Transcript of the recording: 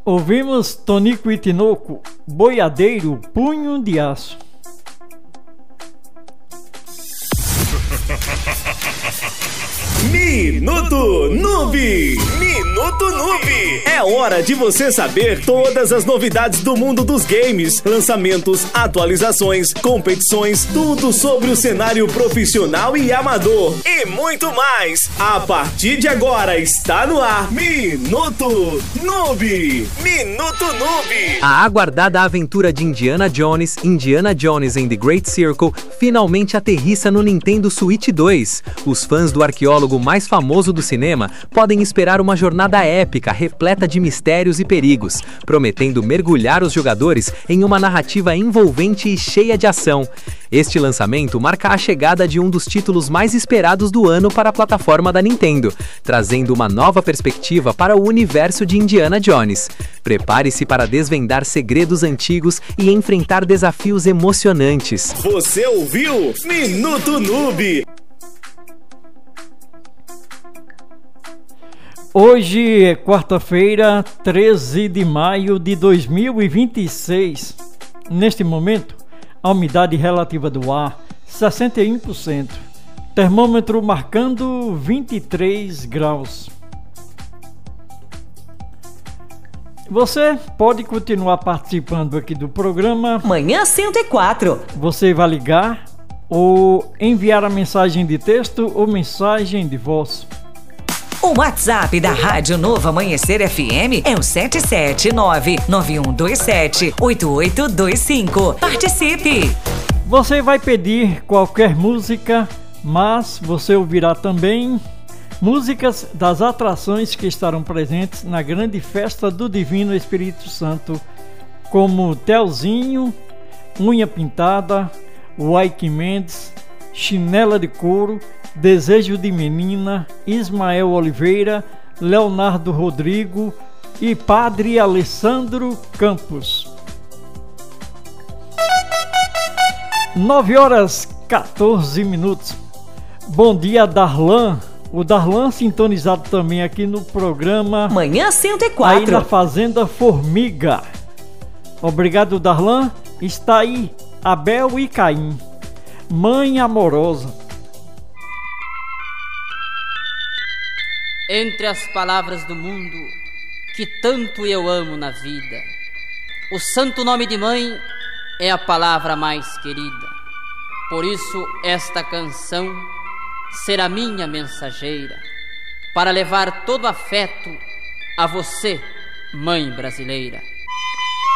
Ouvimos Tonico e Tinoco, Boiadeiro, Punho de Aço. Minuto Noob! Minuto Noob! É hora de você saber todas as novidades do mundo dos games, lançamentos, atualizações, competições, tudo sobre o cenário profissional e amador e muito mais. A partir de agora está no ar Minuto Noob! Minuto Noob! A aguardada aventura de Indiana Jones and the Great Circle finalmente aterrissa no Nintendo Switch 2. Os fãs do arqueólogo mais famoso do cinema podem esperar uma jornada épica repleta de mistérios e perigos, prometendo mergulhar os jogadores em uma narrativa envolvente e cheia de ação. Este lançamento marca a chegada de um dos títulos mais esperados do ano para a plataforma da Nintendo, trazendo uma nova perspectiva para o universo de Indiana Jones. Prepare-se para desvendar segredos antigos e enfrentar desafios emocionantes. Você ouviu? Minuto Noob! Hoje é quarta-feira, 13 de maio de 2026. Neste momento, a umidade relativa do ar, 61%. Termômetro marcando 23 graus. Você pode continuar participando aqui do programa Manhã 104. Você vai ligar ou enviar a mensagem de texto ou mensagem de voz. O WhatsApp da Rádio Novo Amanhecer FM é o 77991278825. Participe! Você vai pedir qualquer música, mas você ouvirá também músicas das atrações que estarão presentes na grande festa do Divino Espírito Santo, como Telzinho, Unha Pintada, Wyke Mendes, Chinela de Couro, Desejo de Menina, Ismael Oliveira, Leonardo Rodrigo e Padre Alessandro Campos. 9h14. Bom dia, Darlan. O Darlan sintonizado também aqui no programa Manhã 104. Aí na Fazenda Formiga. Obrigado, Darlan. Está aí Abel e Caim. Mãe amorosa. Entre as palavras do mundo que tanto eu amo na vida, o santo nome de mãe é a palavra mais querida. Por isso esta canção será minha mensageira, para levar todo afeto a você, mãe brasileira.